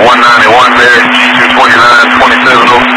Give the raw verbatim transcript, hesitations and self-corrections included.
one ninety-one there, G two twenty-nine, twenty-seven oh